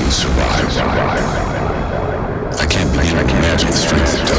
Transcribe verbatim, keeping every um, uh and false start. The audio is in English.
survive. I can't begin to imagine the strength it does.